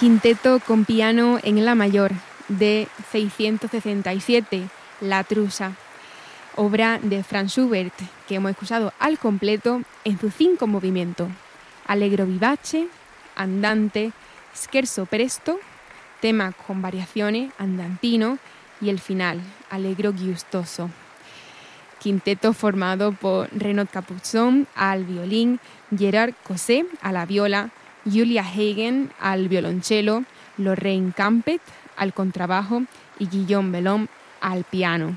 Quinteto con piano en la mayor de 667, La Trusa, obra de Franz Schubert, que hemos escuchado al completo en sus 5 movimientos: allegro vivace, andante, scherzo presto, tema con variaciones, andantino, y el final, allegro gustoso. Quinteto formado por Renaud Capuçon al violín, Gerard Cosset a la viola, Julia Hagen al violonchelo, Lorraine Campet al contrabajo y Guillaume Bellon al piano.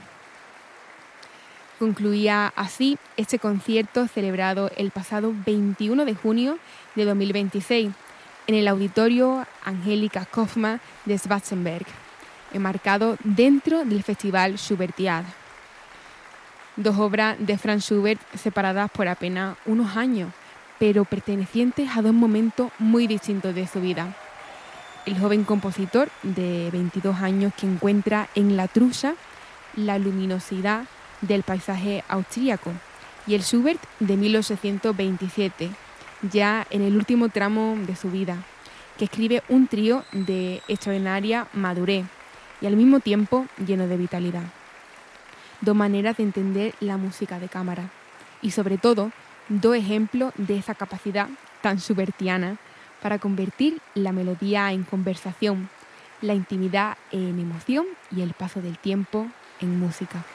Concluía así este concierto celebrado el pasado 21 de junio de 2026 en el Auditorio Angélica Kaufmann de Schwarzenberg, enmarcado dentro del Festival Schubertiade. 2 obras de Franz Schubert separadas por apenas unos años, pero pertenecientes a 2 momentos muy distintos de su vida. El joven compositor de 22 años que encuentra en La Trusa la luminosidad del paisaje austríaco, y el Schubert de 1827, ya en el último tramo de su vida, que escribe un trío de extraordinaria madurez y al mismo tiempo lleno de vitalidad. 2 maneras de entender la música de cámara y, sobre todo, 2 ejemplos de esa capacidad tan schubertiana para convertir la melodía en conversación, la intimidad en emoción y el paso del tiempo en música.